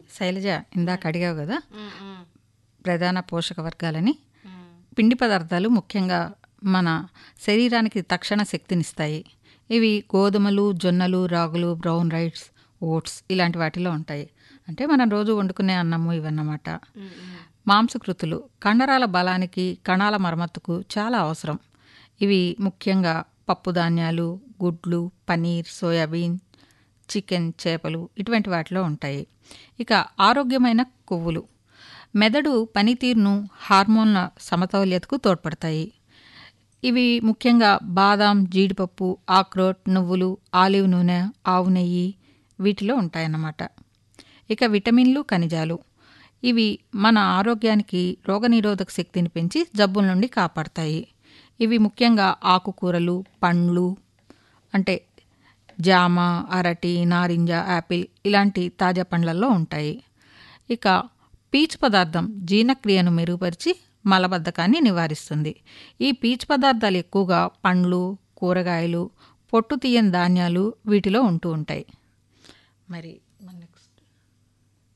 శైలజ, ఇందాక అడిగావు కదా ప్రధాన పోషక వర్గాలని. పిండి పదార్థాలు ముఖ్యంగా మన శరీరానికి తక్షణ శక్తినిస్తాయి. ఇవి గోధుమలు, జొన్నలు, రాగులు, బ్రౌన్ రైస్, ఓట్స్ ఇలాంటి వాటిలో ఉంటాయి. అంటే మనం రోజు వండుకునే అన్నము ఇవన్నమాట. మాంసకృతులు కండరాల బలానికి, కణాల మరమ్మతుకు చాలా అవసరం. ఇవి ముఖ్యంగా పప్పు ధాన్యాలు, గుడ్లు, పనీర్, సోయాబీన్, చికెన్, చేపలు ఇటువంటి వాటిలో ఉంటాయి. ఇక ఆరోగ్యమైన కొవ్వులు మెదడు పనితీరును, హార్మోన్ల సమతౌల్యతకు తోడ్పడతాయి. ఇవి ముఖ్యంగా బాదాం, జీడిపప్పు, ఆక్రోట్, నువ్వులు, ఆలివ్ నూనె, ఆవు నెయ్యి వీటిలో ఉంటాయన్నమాట. ఇక విటమిన్లు, ఖనిజాలు ఇవి మన ఆరోగ్యానికి రోగనిరోధక శక్తిని పెంచి జబ్బుల నుండి కాపాడతాయి. ఇవి ముఖ్యంగా ఆకుకూరలు, పండ్లు అంటే జామ, అరటి, నారింజ, యాపిల్ ఇలాంటి తాజా పండ్లల్లో ఉంటాయి. ఇక పీచు పదార్థం జీర్ణక్రియను మెరుగుపరిచి మలబద్ధకాన్ని నివారిస్తుంది. ఈ పీచు పదార్థాలు ఎక్కువగా పండ్లు, కూరగాయలు, పొట్టు తీయని ధాన్యాలు వీటిలో ఉంటూ ఉంటాయి. మరి